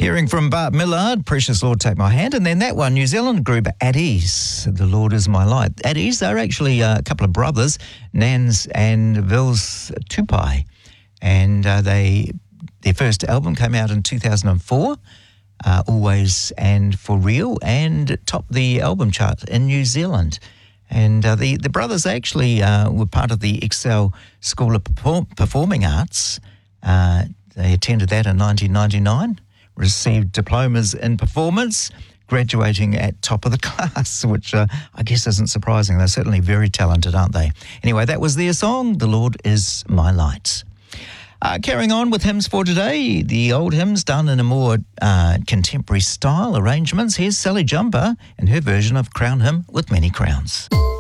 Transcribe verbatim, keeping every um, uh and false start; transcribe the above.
Hearing from Bart Millard, Precious Lord Take My Hand, and then that one, New Zealand group At Ease, The Lord Is My Light. At Ease, they're actually a couple of brothers, Nans and Vils Tupai, and uh, they their first album came out in two thousand four, uh, Always and For Real, and topped the album chart in New Zealand. And uh, the, the brothers actually uh, were part of the Excel School of Perform- Performing Arts. Uh, they attended that in nineteen ninety-nine, received diplomas in performance, graduating at top of the class, which uh, I guess isn't surprising. They're certainly very talented, aren't they? Anyway, that was their song, The Lord Is My Light. Uh, carrying on with hymns for today, the old hymns done in a more uh, contemporary style arrangements. Here's Sally Jumper and her version of Crown Him with Many Crowns.